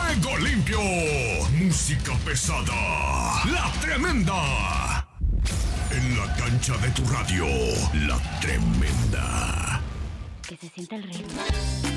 Juego limpio. Música pesada. La Tremenda. En la cancha de tu radio. La Tremenda. Que se sienta el ritmo.